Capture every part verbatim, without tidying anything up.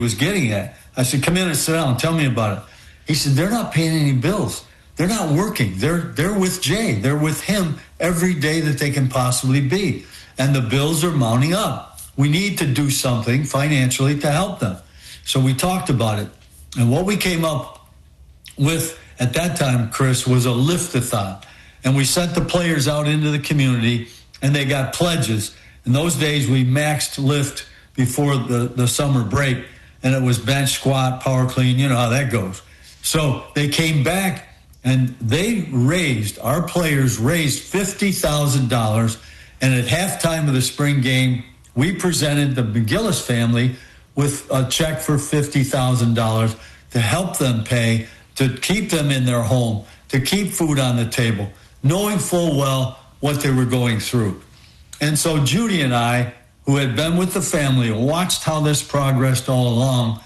was getting at. I said, come in and sit down, tell me about it. He said, they're not paying any bills. They're not working. They're they're with Jay. They're with him every day that they can possibly be. And the bills are mounting up. We need to do something financially to help them. So we talked about it. And what we came up with at that time, Chris, was a lift-a-thon. And we sent the players out into the community, and they got pledges. In those days, we maxed lift before the, the summer break, and it was bench, squat, power clean. You know how that goes. So they came back, and they raised, our players raised fifty thousand dollars. And at halftime of the spring game, we presented the McGillis family with a check for fifty thousand dollars to help them pay, to keep them in their home, to keep food on the table, knowing full well what they were going through. And so Judy and I, who had been with the family, watched how this progressed all along.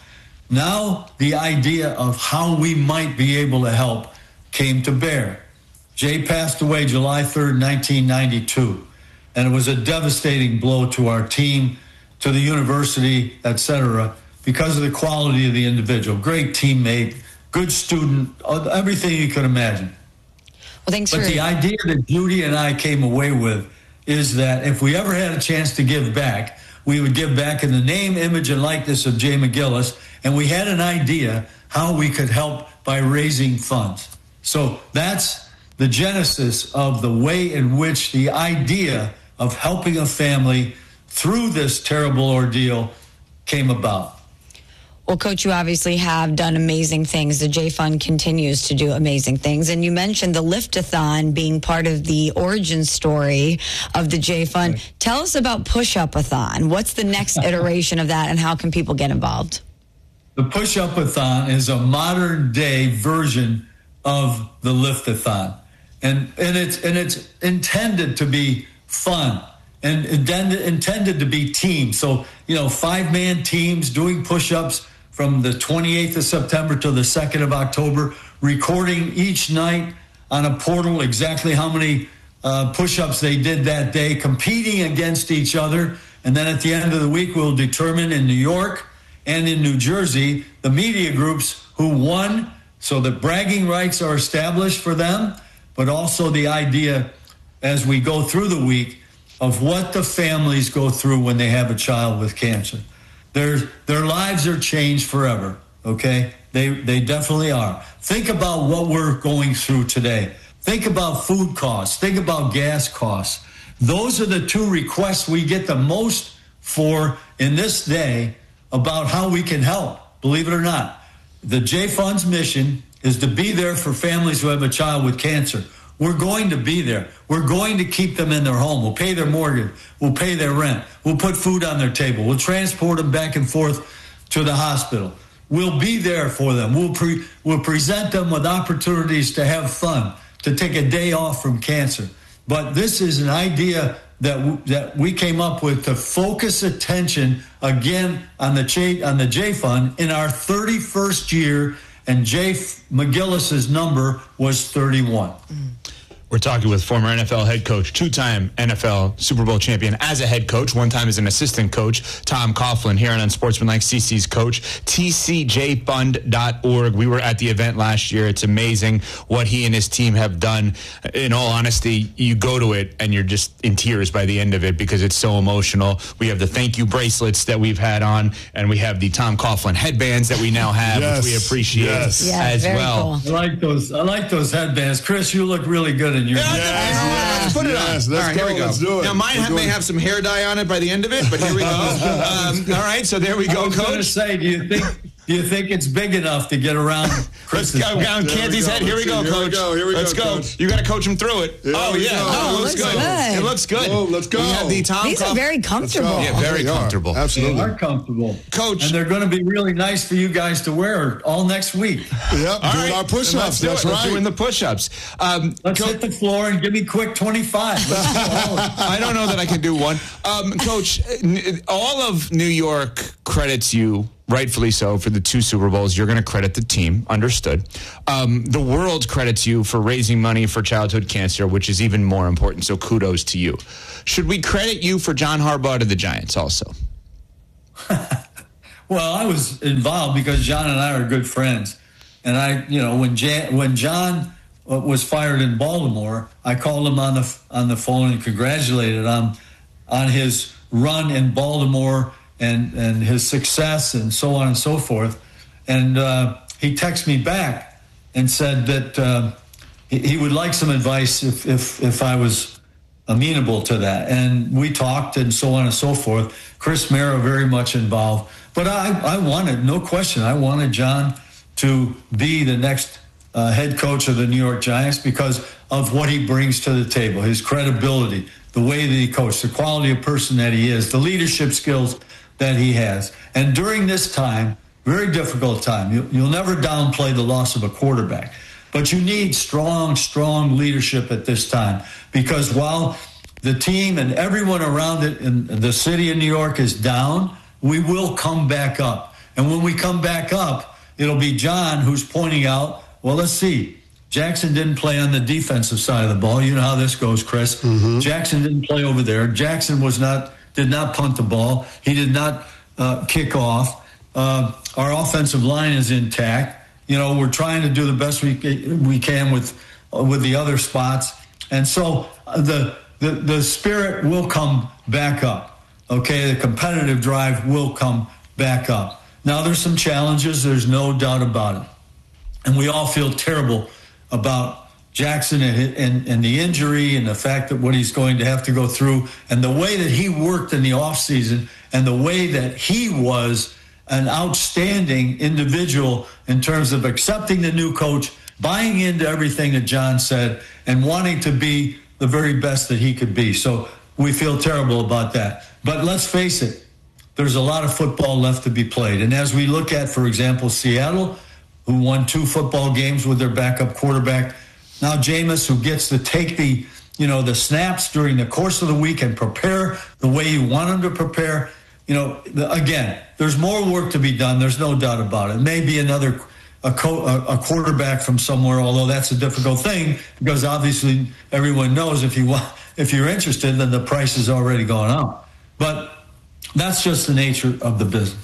Now the idea of how we might be able to help came to bear. Jay passed away July third, nineteen ninety-two. And it was a devastating blow to our team, to the university, et cetera, because of the quality of the individual. Great teammate, good student, everything you could imagine. Well, thanks but for... the idea that Judy and I came away with is that if we ever had a chance to give back, we would give back in the name, image, and likeness of Jay McGillis. And we had an idea how we could help by raising funds. So that's the genesis of the way in which the idea of helping a family through this terrible ordeal came about. Well, Coach, you obviously have done amazing things. The Jay Fund continues to do amazing things. And you mentioned the Lift-a-thon being part of the origin story of the Jay Fund. Right. Tell us about Push-Up-a-thon. What's the next iteration of that, and how can people get involved? The Push-Up-a-thon is a modern-day version of the Lift-a-thon. And, and, it's, and it's intended to be fun and intended, intended to be teams. So, you know, five-man teams doing push-ups from the twenty-eighth of September to the second of October, recording each night on a portal exactly how many uh, push-ups they did that day, competing against each other. And then at the end of the week, we'll determine in New York and in New Jersey the media groups who won, so that bragging rights are established for them, but also the idea as we go through the week of what the families go through when they have a child with cancer. Their, their lives are changed forever, okay? They, they definitely are. Think about what we're going through today. Think about food costs. Think about gas costs. Those are the two requests we get the most for in this day about how we can help, believe it or not. The Jay Fund's mission is to be there for families who have a child with cancer. We're going to be there. We're going to keep them in their home. We'll pay their mortgage. We'll pay their rent. We'll put food on their table. We'll transport them back and forth to the hospital. We'll be there for them. We'll, pre- we'll present them with opportunities to have fun, to take a day off from cancer. But this is an idea that w- that we came up with to focus attention again on the J- on the Jay Fund in our thirty-first year. And Jay McGillis's number was thirty-one. Mm. We're talking with former N F L head coach, two-time N F L Super Bowl champion as a head coach, one time as an assistant coach, Tom Coughlin, here on Unsportsmanlike, C C's coach, T C J fund dot org. We were at the event last year. It's amazing what he and his team have done. In all honesty, you go to it and you're just in tears by the end of it because it's so emotional. We have the thank you bracelets that we've had on, and we have the Tom Coughlin headbands that we now have, yes. which we appreciate yes. yeah, as very well. Cool. I like those. I like those headbands. Chris, you look really good in your Yeah, Yes, Put it yes, on. let's All right, go, here we go. let's do it. Now, mine ha- may have some hair dye on it by the end of it, but here we go. um, all right, so there we go, I was going to Coach. say, do you think do you think it's big enough to get around Let's Chris's go down There Canty's we go. head. Here we Let's go, see. Here we Coach. go. Here we Let's go, go. Coach. You got to coach him through it. Here oh, we yeah. go. Oh, Oh, it looks looks good. good. It looks good. Oh, let's go. We have the Tom These are Coughlin- very comfortable. Yeah, very They are. comfortable. Absolutely. They are comfortable. Coach. And they're going to be really nice for you guys to wear all next week. Yep, All doing right, our then push-ups. let's do That's it. right. We're doing the push-ups. Um, Let's Coach, hit the floor and give me quick twenty-five. Let's go. I don't know that I can do one. Um, Coach, n- all of New York credits you, rightfully so, for the two Super Bowls. You're going to credit the team. Understood. Um, the world credits you for raising money for childhood cancer, which is even more important. So kudos to you. Should we credit you for John Harbaugh to the Giants also? Well, I was involved because John and I are good friends. And I, you know, when Jan, when John was fired in Baltimore, I called him on the on the phone and congratulated him on his run in Baltimore and, and his success and so on and so forth. And uh, he texted me back and said that uh, he, he would like some advice if, if, if I was amenable to that. And we talked and so on and so forth. Chris Mara very much involved. But I, I wanted, no question, I wanted John to be the next uh, head coach of the New York Giants because of what he brings to the table, his credibility, the way that he coached, the quality of person that he is, the leadership skills that he has. And during this time, very difficult time, you, you'll never downplay the loss of a quarterback. But you need strong, strong leadership at this time because while the team and everyone around it in the city of New York is down, we will come back up. And when we come back up, it'll be John who's pointing out, well, let's see. Jackson didn't play on the defensive side of the ball. You know how this goes, Chris. Mm-hmm. Jackson didn't play over there. Jackson was not did not punt the ball. He did not uh, kick off. Uh, our offensive line is intact. You know, we're trying to do the best we we can with uh, with the other spots, and so uh, the, the the spirit will come back up. Okay, the competitive drive will come back up. Now, there's some challenges. There's no doubt about it, and we all feel terrible about Jackson and, and, and the injury and the fact that what he's going to have to go through and the way that he worked in the offseason and the way that he was an outstanding individual in terms of accepting the new coach, buying into everything that John said, and wanting to be the very best that he could be. So we feel terrible about that. But let's face it, there's a lot of football left to be played. And as we look at, for example, Seattle, who won two football games with their backup quarterback. Now Jameis, who gets to take the, you know, the snaps during the course of the week and prepare the way you want him to prepare. You know, the, again, there's more work to be done. There's no doubt about it. Maybe another a, co- a quarterback from somewhere, although that's a difficult thing because obviously everyone knows if you want, if you're interested, then the price has already gone up. But that's just the nature of the business.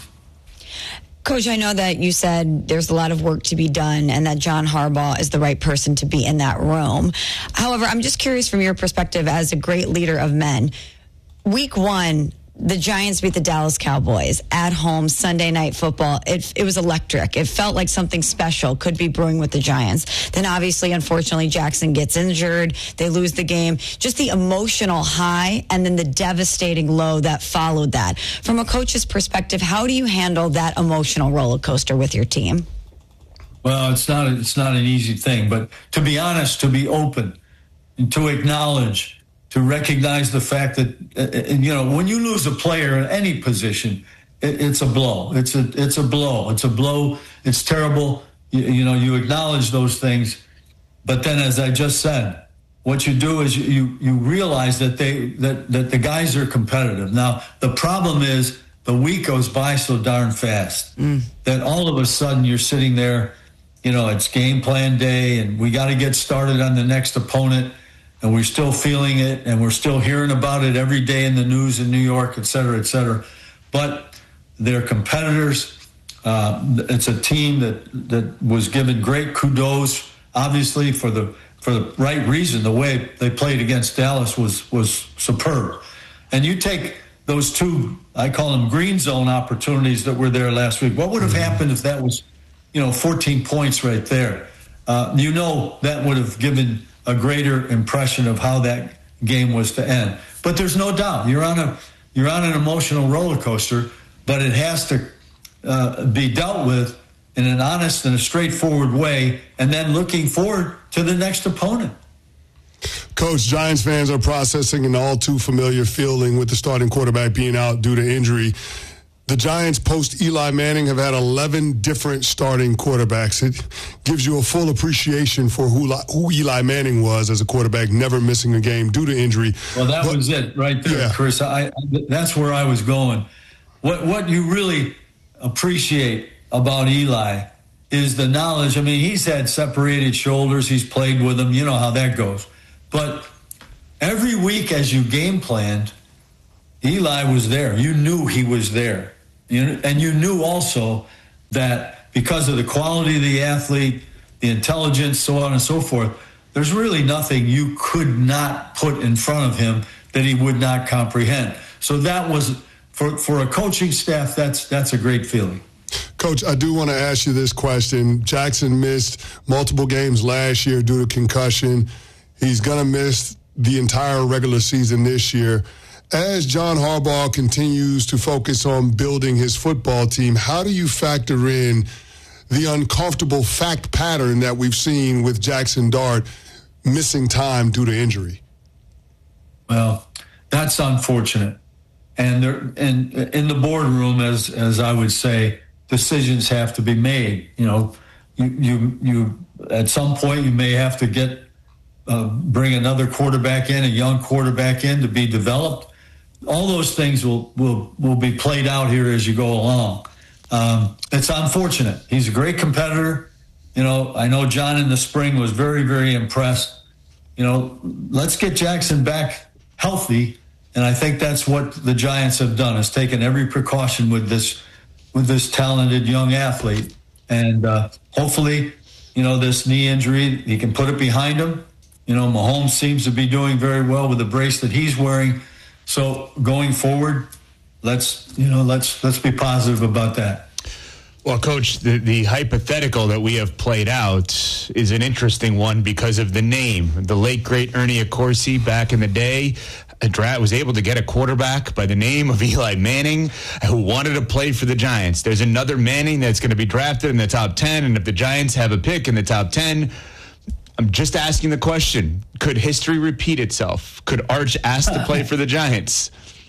Coach, I know that you said there's a lot of work to be done and that John Harbaugh is the right person to be in that room. However, I'm just curious from your perspective as a great leader of men. Week one, the Giants beat the Dallas Cowboys at home, Sunday Night Football. It, it was electric. It felt like something special could be brewing with the Giants. Then obviously, unfortunately, Jackson gets injured. They lose the game. Just the emotional high and then the devastating low that followed that. From a coach's perspective, how do you handle that emotional roller coaster with your team? Well, it's not, it's not an easy thing. But to be honest, to be open, and to acknowledge, to recognize the fact that, uh, you know, when you lose a player in any position, it, it's a blow. It's a it's a blow. It's a blow. It's terrible. You, you know, you acknowledge those things. But then, as I just said, what you do is you you realize that they that, that the guys are competitive. Now, the problem is the week goes by so darn fast mm. that all of a sudden you're sitting there, you know, it's game plan day, and we got to get started on the next opponent. And we're still feeling it, and we're still hearing about it every day in the news in New York, et cetera, et cetera. But they're competitors. Uh, it's a team that that was given great kudos, obviously, for the for the right reason. The way they played against Dallas was was superb. And you take those two, I call them green zone opportunities that were there last week. What would have happened if that was, you know, fourteen points right there? Uh, you know, that would have given a greater impression of how that game was to end. But there's no doubt you're on a you're on an emotional roller coaster, but it has to uh, be dealt with in an honest and a straightforward way, and then looking forward to the next opponent. Coach, Giants fans are processing an all too familiar feeling with the starting quarterback being out due to injury. The Giants, post Eli Manning, have had eleven different starting quarterbacks. It gives you a full appreciation for who, who Eli Manning was as a quarterback, never missing a game due to injury. Well, that but, was it right there, yeah. Chris. I, I, that's where I was going. What what you really appreciate about Eli is the knowledge. I mean, he's had separated shoulders. He's played with them. You know how that goes. But every week as you game planned, Eli was there. You knew he was there. You, and you knew also that because of the quality of the athlete, the intelligence, so on and so forth, there's really nothing you could not put in front of him that he would not comprehend. So that was, for, for a coaching staff, that's that's a great feeling. Coach, I do want to ask you this question. Jackson missed multiple games last year due to concussion. He's going to miss the entire regular season this year. As John Harbaugh continues to focus on building his football team, how do you factor in the uncomfortable fact pattern that we've seen with Jackson Dart missing time due to injury? Well, that's unfortunate. And there, and in the boardroom, as as I would say, decisions have to be made. You know, you you, you at some point you may have to get uh, bring another quarterback in, a young quarterback in to be developed. All those things will will will be played out here as you go along. Um, it's unfortunate. He's a great competitor. You know, I know John in the spring was very, very impressed. You know, let's get Jackson back healthy, and I think that's what the Giants have done, is taken every precaution with this with this talented young athlete. And uh, hopefully, you know, this knee injury, he can put it behind him. You know, Mahomes seems to be doing very well with the brace that he's wearing. So going forward, let's, you know, let's let's be positive about that. Well, Coach, the, the hypothetical that we have played out is an interesting one because of the name. The late, great Ernie Accorsi back in the day was able to get a quarterback by the name of Eli Manning who wanted to play for the Giants. There's another Manning that's going to be drafted in the top ten, and if the Giants have a pick in the top ten, I'm just asking the question, could history repeat itself? Could Arch ask to play for the Giants?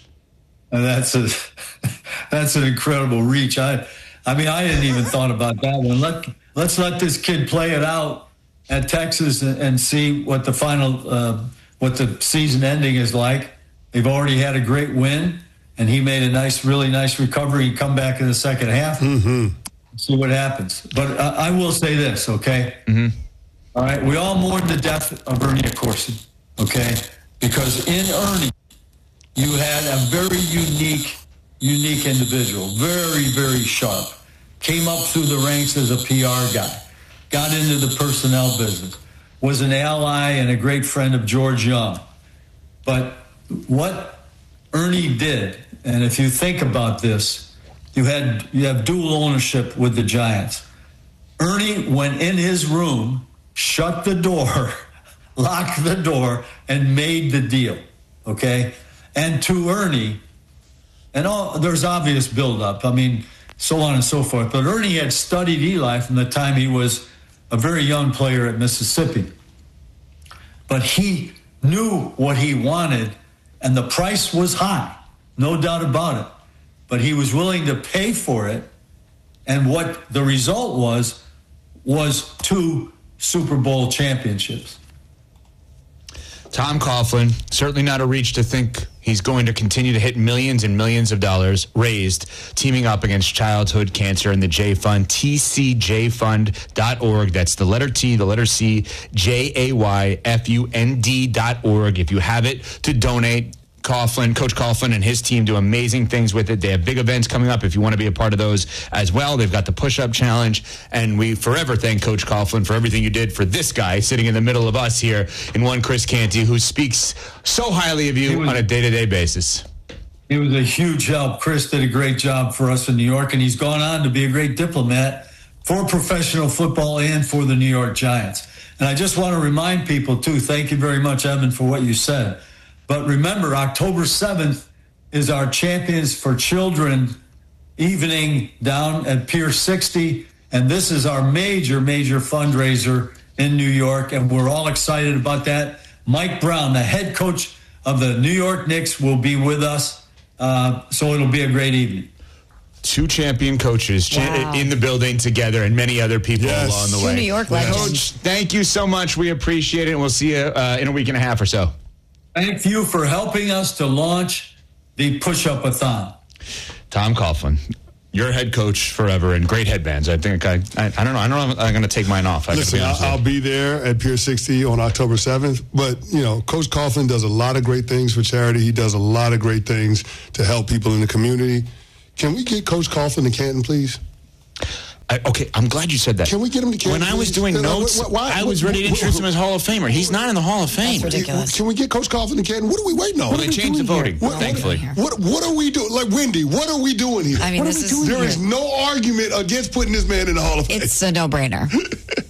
And that's a that's an incredible reach. I I mean, I hadn't even thought about that one. Let, let's let this kid play it out at Texas and, and see what the final, uh, what the season ending is like. They've already had a great win, and he made a nice, really nice recovery and come back in the second half. Mm-hmm. See what happens. But uh, I will say this, okay? Mm-hmm. All right, we all mourn the death of Ernie Accorsi, okay? Because in Ernie, you had a very unique unique individual, very, very sharp. Came up through the ranks as a P R guy, got into the personnel business, was an ally and a great friend of George Young. But what Ernie did, and if you think about this, you had you have dual ownership with the Giants. Ernie went in his room, shut the door, locked the door, and made the deal, okay? And to Ernie, and all, there's obvious buildup, I mean, so on and so forth. But Ernie had studied Eli from the time he was a very young player at Mississippi. But he knew what he wanted, and the price was high, no doubt about it. But he was willing to pay for it, and what the result was, was two Super Bowl championships. Tom Coughlin, certainly not a reach to think he's going to continue to hit millions and millions of dollars raised, teaming up against childhood cancer in the J Fund, T C J fund dot org. That's the letter T, the letter C, J A Y F U N D dot org. If you have it to donate, Coughlin, Coach Coughlin and his team do amazing things with it. They have big events coming up if you want to be a part of those as well. They've got the push-up challenge, and we forever thank Coach Coughlin for everything you did for this guy sitting in the middle of us here in one Chris Canty, who speaks so highly of you was, on a day-to-day basis. He was a huge help. Chris did a great job for us in New York, and he's gone on to be a great diplomat for professional football and for the New York Giants. And I just want to remind people, too, thank you very much, Evan, for what you said. But remember, October seventh is our Champions for Children evening down at Pier sixty. And this is our major, major fundraiser in New York. And we're all excited about that. Mike Brown, the head coach of the New York Knicks, will be with us. Uh, so it'll be a great evening. Two champion coaches wow. in the building together, and many other people yes. along the Two way. New York legends. Coach, thank you so much. We appreciate it, and we'll see you uh, in a week and a half or so. Thank you for helping us to launch the Push-Up-a-thon. Tom Coughlin, your head coach forever, and great headbands. I think I, I, I don't know. I don't know if I'm going to take mine off. I Listen, be I'll, I'll be there at Pier sixty on October seventh. But, you know, Coach Coughlin does a lot of great things for charity. He does a lot of great things to help people in the community. Can we get Coach Coughlin to Canton, please? I, okay, I'm glad you said that. Can we get him to Canton? When I was please? doing Uh, notes, why- why- I was ready to introduce him as Hall of Famer. He's not in the Hall of Fame. That's ridiculous. Can we get Coach Coughlin to Canton? What are we waiting on? Well, What they are we changed the doing voting, here? What- thankfully. What what are we doing? Like, Wendy, what are we doing here? I mean, What this are we is- doing? There is no argument against putting this man in the Hall of Fame. It's a no-brainer.